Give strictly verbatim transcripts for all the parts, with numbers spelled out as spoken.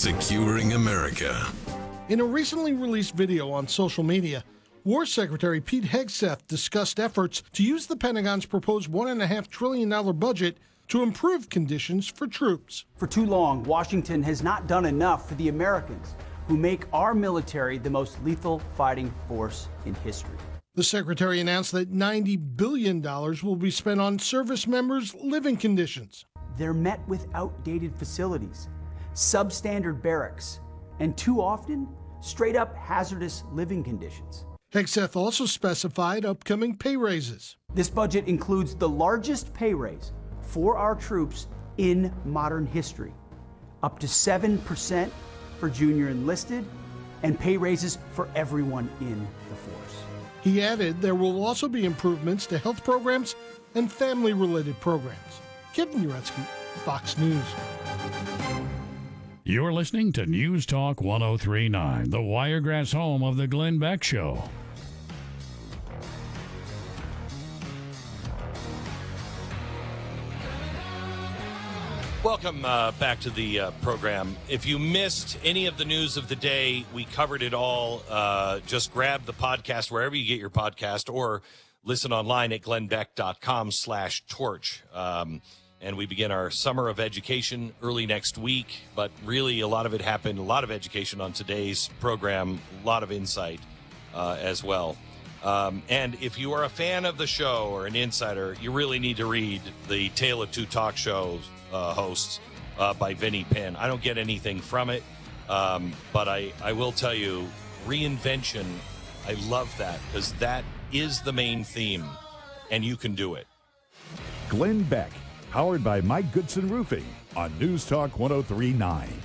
securing America. In a recently released video on social media, War Secretary Pete Hegseth discussed efforts to use the Pentagon's proposed one point five trillion dollars budget to improve conditions for troops. For too long, Washington has not done enough for the Americans who make our military the most lethal fighting force in history. The Secretary announced that ninety billion dollars will be spent on service members' living conditions. They're met with outdated facilities, substandard barracks, and too often, straight-up hazardous living conditions. Hegseth also specified upcoming pay raises. This budget includes the largest pay raise for our troops in modern history, up to seven percent for junior enlisted, and pay raises for everyone in the force. He added there will also be improvements to health programs and family-related programs. Kevin Uretsky, Fox News. You're listening to News Talk one oh three point nine, the Wiregrass home of the Glenn Beck Show. Welcome uh, back to the uh, program. If you missed any of the news of the day, we covered it all. Uh, just grab the podcast wherever you get your podcast or listen online at glennbeck.com slash torch. Um, and we begin our summer of education early next week. But really, a lot of it happened, a lot of education on today's program, a lot of insight uh, as well. Um, and if you are a fan of the show or an insider, you really need to read the Tale of Two Talk Shows uh, hosts uh, by Vinny Penn. I don't get anything from it, um, but I, I will tell you, reinvention, I love that because that is the main theme, and you can do it. Glenn Beck, powered by Mike Goodson Roofing on News Talk one oh three point nine.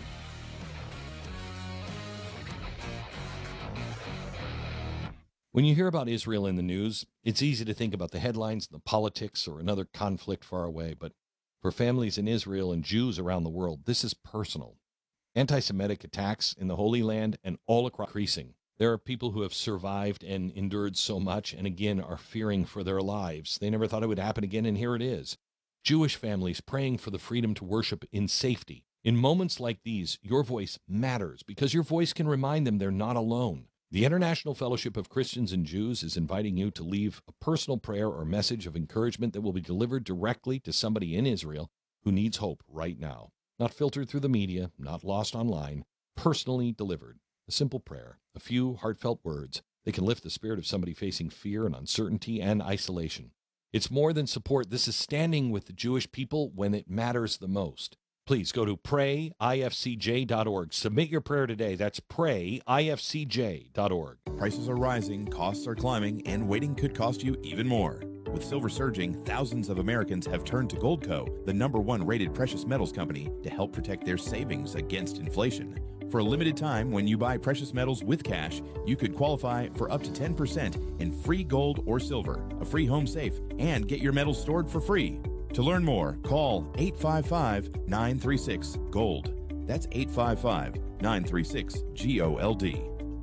When you hear about Israel in the news, it's easy to think about the headlines, the politics, or another conflict far away. But for families in Israel and Jews around the world, this is personal. Anti-Semitic attacks in the Holy Land and all across increasing. There are people who have survived and endured so much and again are fearing for their lives. They never thought it would happen again, and here it is. Jewish families praying for the freedom to worship in safety. In moments like these, your voice matters because your voice can remind them they're not alone. The International Fellowship of Christians and Jews is inviting you to leave a personal prayer or message of encouragement that will be delivered directly to somebody in Israel who needs hope right now. Not filtered through the media, not lost online, personally delivered. A simple prayer, a few heartfelt words that can lift the spirit of somebody facing fear and uncertainty and isolation. It's more than support. This is standing with the Jewish people when it matters the most. Please go to pray I F C J dot org. Submit your prayer today. That's pray I F C J dot org. Prices are rising, costs are climbing, and waiting could cost you even more. With silver surging, thousands of Americans have turned to Goldco, the number one rated precious metals company, to help protect their savings against inflation. For a limited time, when you buy precious metals with cash, you could qualify for up to ten percent in free gold or silver, a free home safe, and get your metals stored for free. To learn more, call eight five five, nine three six, GOLD. That's eight five five, nine three six, G O L D.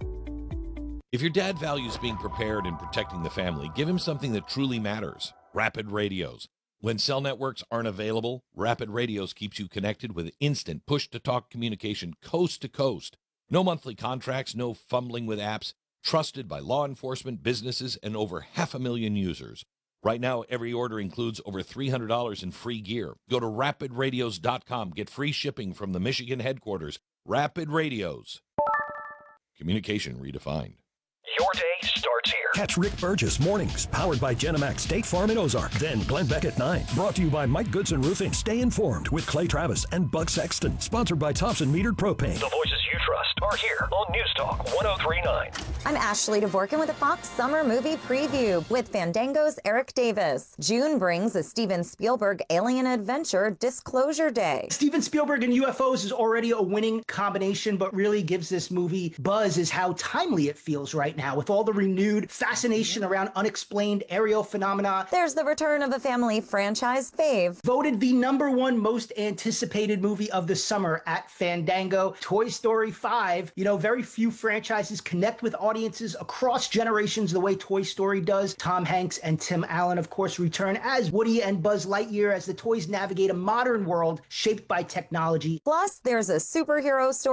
If your dad values being prepared and protecting the family, give him something that truly matters. Rapid Radios. When cell networks aren't available, Rapid Radios keeps you connected with instant push-to-talk communication coast to coast. No monthly contracts, no fumbling with apps. Trusted by law enforcement, businesses, and over half a million users. Right now, every order includes over three hundred dollars in free gear. Go to rapid radios dot com. Get free shipping from the Michigan headquarters. Rapid Radios. Communication redefined. Your day starts here. Catch Rick Burgess mornings, powered by Genemax State Farm in Ozark. Then Glenn Beck at nine, brought to you by Mike Goodson Roofing. Stay informed with Clay Travis and Buck Sexton. Sponsored by Thompson Metered Propane. The voices you trust are here on News Talk one oh three point nine. I'm Ashley DeVorkin with a Fox Summer Movie Preview with Fandango's Eric Davis. June brings a Steven Spielberg alien adventure, Disclosure Day. Steven Spielberg and U F Os is already a winning combination, but really gives this movie buzz is how timely it feels right now with all the renewed fascination around unexplained aerial phenomena. There's the return of a family franchise fave. Voted the number one most anticipated movie of the summer at Fandango, Toy Story five. You know, very few franchises connect with audiences across generations the way Toy Story does. Tom Hanks and Tim Allen, of course, return as Woody and Buzz Lightyear as the toys navigate a modern world shaped by technology. Plus, there's a superhero story